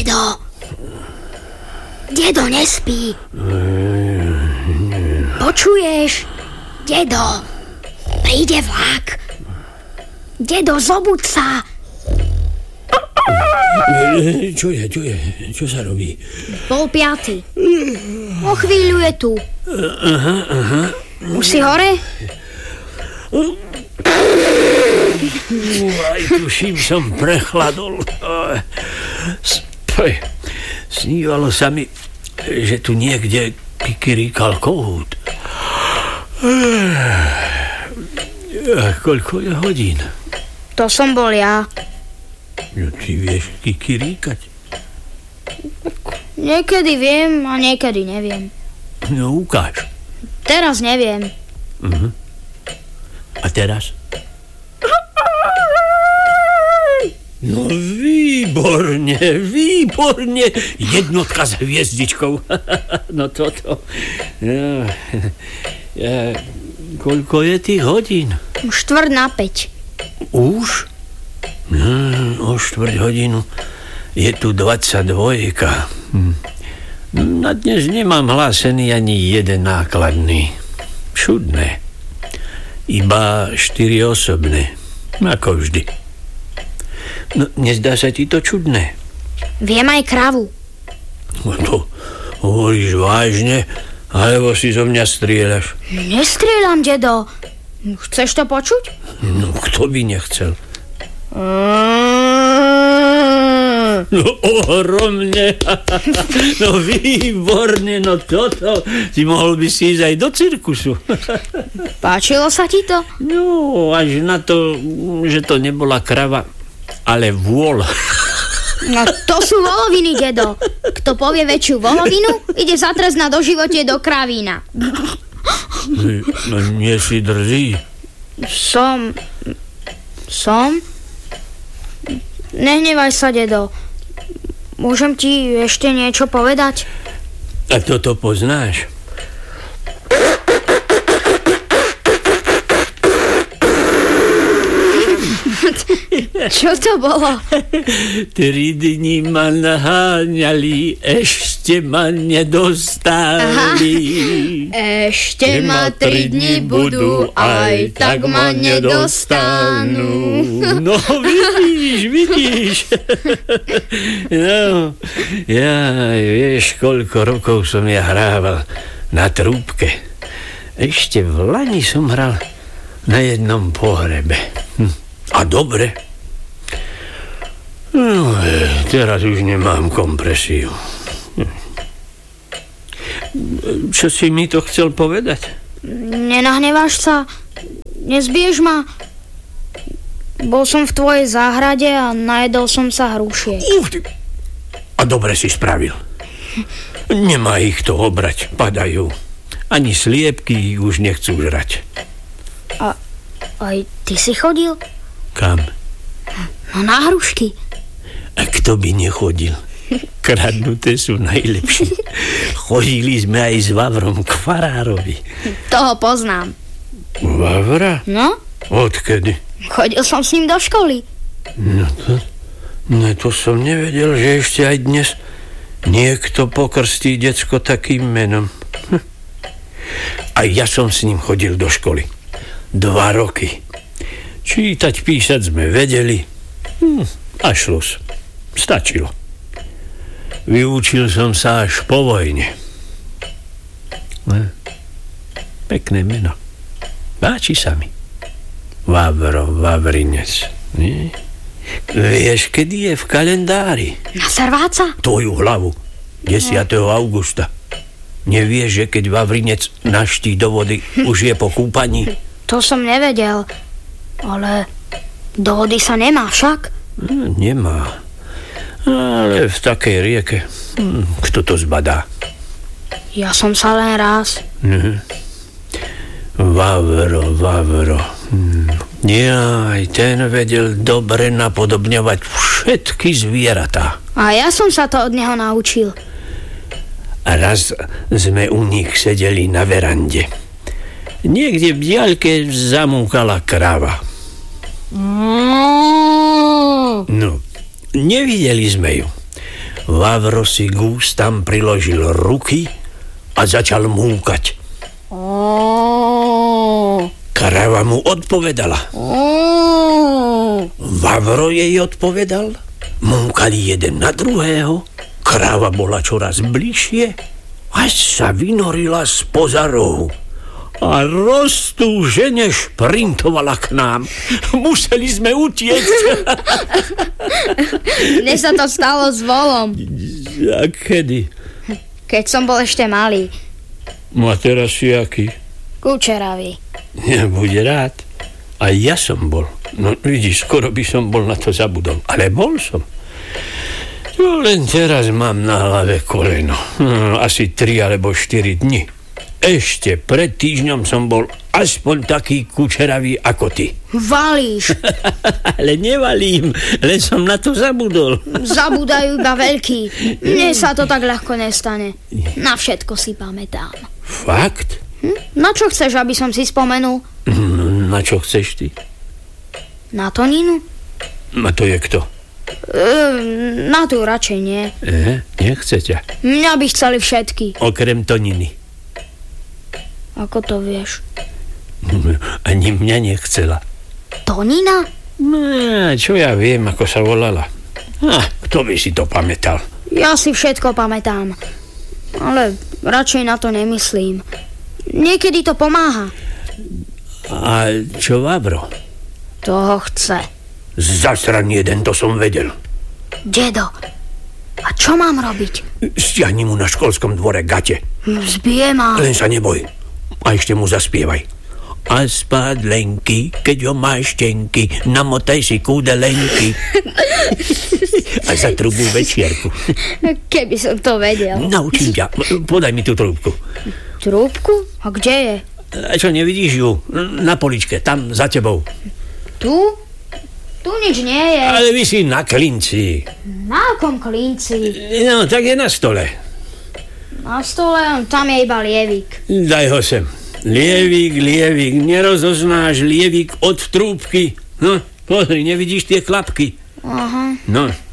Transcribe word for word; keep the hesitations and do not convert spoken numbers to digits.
dedo. Dedo nespí. Počuješ? Dedo, príde vlak. Dedo, zobuď sa. Čo je, čo je? Čo sa robí? Pol piaty. O chvíľu je tu. Aha, aha. Už si hore? Aj tuším, som prechladol. Spoj. Snívalo sa mi, že tu niekde kikiríkal kohút. Koľko je hodín? To som bol ja. No, ty vieš kikiríkať? Niekedy viem a niekedy neviem. No, ukáž. Teraz neviem. Uh-huh. A teraz? No výborne, výborne. Jednotka s hviezdičkou. No toto. Ja, ja, koľko je tých hodín? Štvrť na päť. Už? No, o štvrť hodinu je tu dvadsaťdvojka. Hm. Na dnes nemám hlásený ani jeden nákladný. Čudné. Iba štyri osobné. Ako vždy. No, nezdá sa ti to čudné? Viem aj kravu. No to hovoríš vážne, alebo si zo mňa strieľaš? Nestrieľam, dedo. Chceš to počuť? No, kto by nechcel? No, ohromne. No, výborne, no toto. Ty mohol by si ísť aj do cirkusu. Páčilo sa ti to? No, až na to, že to nebola krava, ale vôľ. No, to sú voloviny, dedo. Kto povie väčšiu volovinu, ide zatrest na doživotie do kravína. No, nie si drzý. Som... Som? Nehnevaj sa, dedo. Môžem ti ešte niečo povedať? A toto poznáš? Čo to bolo? Tri dni ma naháňali, ešte ma nedostali. Ešte ma tri dni budú, aj tak ma nedostanú. No vidíš, vidíš. No, ja, vieš, koľko rokov som ja hrával na trúbke. Ešte v lani som hral na jednom pohrebe. Hm. A dobre. No, teraz už nemám kompresiu. Čo si mi to chcel povedať? Nenahneváš sa? Nezbiješ ma? Bol som v tvojej záhrade a najedol som sa hrušiek. A dobre si spravil. Nemá ich to obrať, padajú. Ani sliepky už nechcú žrať. A aj ty si chodil? Kam? No na hrušky. A kto by nechodil? Kradnuté sú najlepšie. Chodili sme aj s Vavrom k farárovi. Toho poznám. Vavra? No? Odkedy? Chodil som s ním do školy. No to, no to som nevedel, že ešte aj dnes niekto pokrstí decko takým menom. Hm. Aj ja som s ním chodil do školy. Dva roky. Čítať, písať sme vedeli. Hm, a šlus. Stačilo. Vyučil som sa až po vojne. Pekné meno. Páči sa mi. Vavro, Vavrinec. Nie? Vieš, kedy je v kalendári? Na serváca? Tvoju hlavu. desiateho augusta. Nevieš, že keď Vavrinec naští do vody, už je po kúpaní? To som nevedel. Ale do vody sa nemá však? Nemá. Ale v takej rieke, kto to zbadá? Ja som sa len raz. Mhm. Vavro, Vavro. Jaj, ten vedel dobre napodobňovať všetky zvieratá. A ja som sa to od neho naučil. A raz sme u nich sedeli na verande. Niekde v diaľke zamúkala krava. No, nevideli sme ju. Vavro si k ústam priložil ruky a začal múkať. Ó. Krava mu odpovedala. Ó. Vavro jej odpovedal. Múkali jeden na druhého. Kráva bola čoraz bližšie, až sa vynorila spoza rohu. A roztúžene šprintovala k nám. Museli sme utiecť. Mne sa to stalo s volom. A kedy? Keď som bol ešte malý. No a teraz si aký? Kučeravý. Bude rád. A ja som bol. No vidíš, skoro by som bol na to zabudol. Ale bol som. No len teraz mám na hlave koleno. Hm, asi tri alebo štyri dni. Ešte pred týždňom som bol aspoň taký kučeravý ako ty. Valíš. Ale nevalím, len som na to zabudol. Zabúdajú iba veľkí. Mne sa to tak ľahko nestane. Na všetko si pamätám. Fakt? Hm? Na čo chceš, aby som si spomenul? Na čo chceš ty? Na Toninu? A to je kto? Ehm, na tú radšej nie. E, nechce ťa. Mňa by chceli všetky. Okrem Toniny. Ako to vieš? Ani mňa nechcela. Tonina? No, čo ja viem, ako sa volala. Ah, kto by si to pamätal? Ja si všetko pamätám. Ale radšej na to nemyslím. Niekedy to pomáha. A čo Vavro? Toho chce. Zasran jeden, to som vedel. Dedo, a čo mám robiť? Stiahni mu na školskom dvore gate. Zbije ma. Len sa neboj. A ešte mu zaspievaj. A spád lenky, keď ho máš tenky, namotaj si kúdelenky. A za trubu večierku. Keby som to vedel. Naučím ťa. Podaj mi tú trúbku. Trúbku? A kde je? A čo, nevidíš ju? Na poličke, tam za tebou. Tu? Tu nič nie je. Ale visí na klinci. Na akom klinci? No, tak je na stole. Na stole, tam je iba lievik. Daj ho sem. Lievik, lievik, nerozoznáš lievik od trúbky. No, pozri, nevidíš tie klapky? Aha. No,